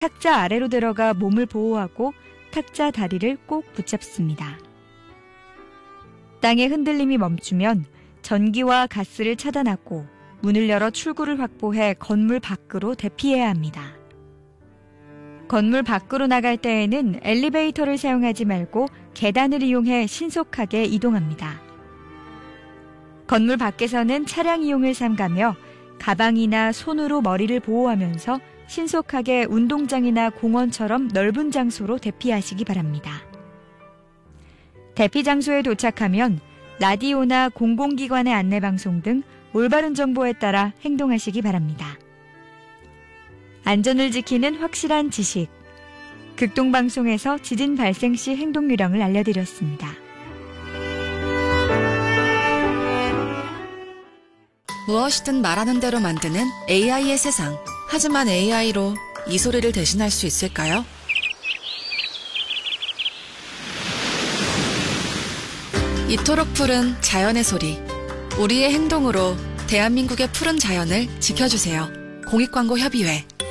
탁자 아래로 들어가 몸을 보호하고 탁자 다리를 꼭 붙잡습니다. 땅의 흔들림이 멈추면 전기와 가스를 차단하고 문을 열어 출구를 확보해 건물 밖으로 대피해야 합니다. 건물 밖으로 나갈 때에는 엘리베이터를 사용하지 말고 계단을 이용해 신속하게 이동합니다. 건물 밖에서는 차량 이용을 삼가며 가방이나 손으로 머리를 보호하면서 신속하게 운동장이나 공원처럼 넓은 장소로 대피하시기 바랍니다. 대피 장소에 도착하면 라디오나 공공기관의 안내방송 등 올바른 정보에 따라 행동하시기 바랍니다. 안전을 지키는 확실한 지식. 극동방송에서 지진 발생 시 행동 요령을 알려드렸습니다. 무엇이든 말하는 대로 만드는 AI의 세상. 하지만 AI로 이 소리를 대신할 수 있을까요? 이토록 푸른 자연의 소리. 우리의 행동으로 대한민국의 푸른 자연을 지켜주세요. 공익광고협의회